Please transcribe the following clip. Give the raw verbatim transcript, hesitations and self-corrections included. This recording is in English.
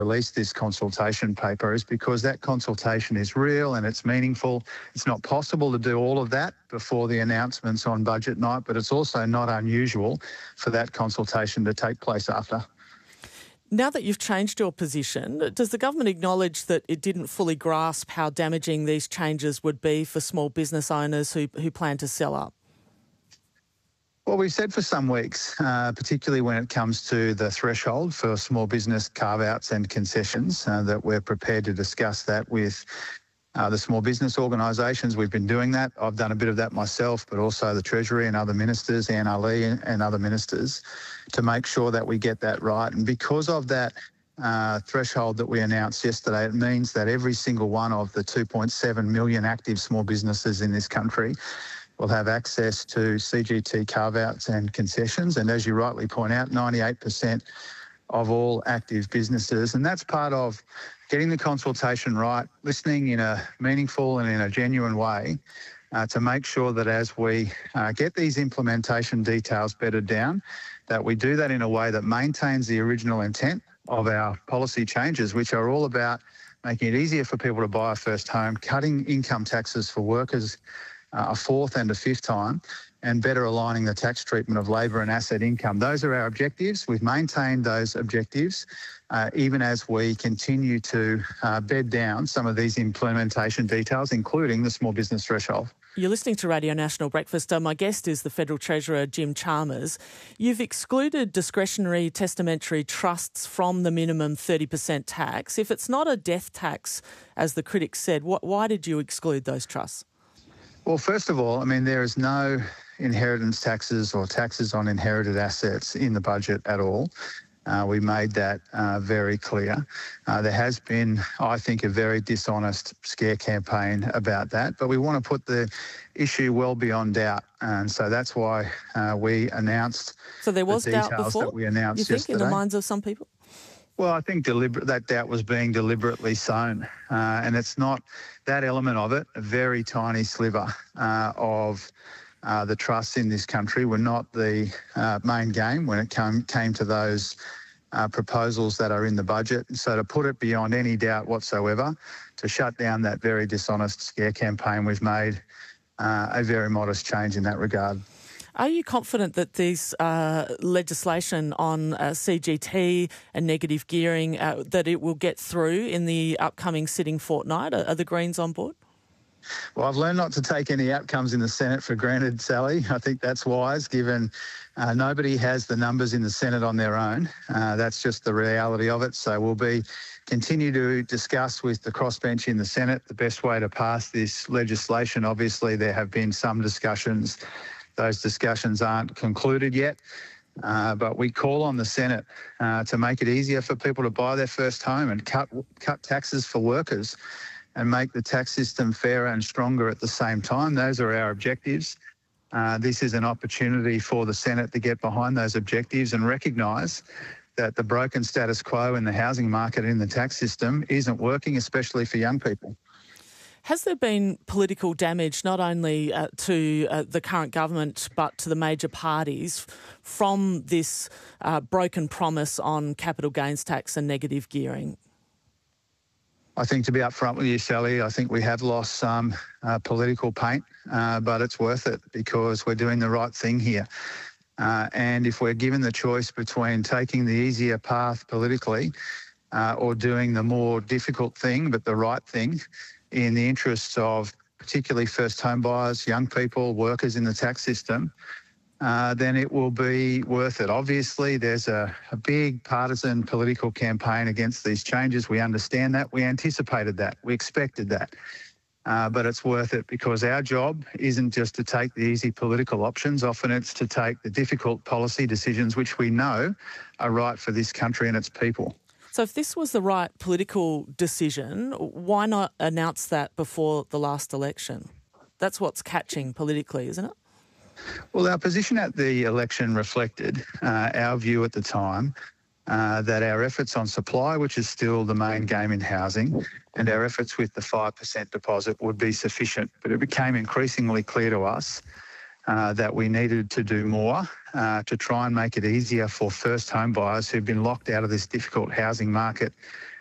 released this consultation paper is because that consultation is real and it's meaningful. It's not possible to do all of that before the announcements on budget night, but it's also not unusual for that consultation to take place after. Now that you've changed your position, does the government acknowledge that it didn't fully grasp how damaging these changes would be for small business owners who, who plan to sell up? Well, we've said for some weeks, uh, particularly when it comes to the threshold for small business carve-outs and concessions, uh, that we're prepared to discuss that with uh, the small business organisations. We've been doing that. I've done a bit of that myself, but also the Treasury and other ministers, Anne Ali and other ministers, to make sure that we get that right. And because of that uh, threshold that we announced yesterday, it means that every single one of the two point seven million active small businesses in this country will have access to C G T carve-outs and concessions. And as you rightly point out, ninety-eight percent of all active businesses. And that's part of getting the consultation right, listening in a meaningful and in a genuine way uh, to make sure that as we uh, get these implementation details bedded down, that we do that in a way that maintains the original intent of our policy changes, which are all about making it easier for people to buy a first home, cutting income taxes for workers Uh, a fourth and a fifth time, and better aligning the tax treatment of labour and asset income. Those are our objectives. We've maintained those objectives uh, even as we continue to uh, bed down some of these implementation details, including the small business threshold. You're listening to Radio National Breakfast. Uh, my guest is the Federal Treasurer, Jim Chalmers. You've excluded discretionary testamentary trusts from the minimum thirty percent tax. If it's not a death tax, as the critics said, wh- why did you exclude those trusts? Well, first of all, I mean, there is no inheritance taxes or taxes on inherited assets in the budget at all. Uh, we made that uh, very clear. Uh, there has been, I think, a very dishonest scare campaign about that, but we want to put the issue well beyond doubt. And so that's why uh, we announced So there was the doubt details before, that we announced you think, yesterday. in the minds of some people? Well, I think deliberate, that doubt was being deliberately sown, uh, and it's not that element of it, a very tiny sliver uh, of uh, the trusts in this country were not the uh, main game when it came, came to those uh, proposals that are in the budget. So to put it beyond any doubt whatsoever, to shut down that very dishonest scare campaign, we've made uh, a very modest change in that regard. Are you confident that this uh, legislation on uh, C G T and negative gearing, uh, that it will get through in the upcoming sitting fortnight? Are, are the Greens on board? Well, I've learned not to take any outcomes in the Senate for granted, Sally. I think that's wise, given uh, nobody has the numbers in the Senate on their own. Uh, that's just the reality of it. So we'll be continue to discuss with the crossbench in the Senate the best way to pass this legislation. Obviously, there have been some discussions. Those discussions aren't concluded yet, uh, but we call on the Senate uh, to make it easier for people to buy their first home and cut cut taxes for workers and make the tax system fairer and stronger at the same time. Those are our objectives. Uh, this is an opportunity for the Senate to get behind those objectives and recognise that the broken status quo in the housing market and in the tax system isn't working, especially for young people. Has there been political damage not only uh, to uh, the current government but to the major parties from this uh, broken promise on capital gains tax and negative gearing? I think, to be upfront with you, Sally, I think we have lost some uh, political paint, uh, but it's worth it because we're doing the right thing here. Uh, and if we're given the choice between taking the easier path politically uh, or doing the more difficult thing but the right thing, in the interests of particularly first home buyers, young people, workers in the tax system, uh, then it will be worth it. Obviously, there's a, a big partisan political campaign against these changes. We understand that. We anticipated that. We expected that. Uh, but it's worth it because our job isn't just to take the easy political options. Often it's to take the difficult policy decisions which we know are right for this country and its people. So if this was the right political decision, why not announce that before the last election? That's what's catching politically, isn't it? Well, our position at the election reflected uh, our view at the time uh, that our efforts on supply, which is still the main game in housing, and our efforts with the five percent deposit would be sufficient. But it became increasingly clear to us uh, that we needed to do more uh, to try and make it easier for first home buyers who've been locked out of this difficult housing market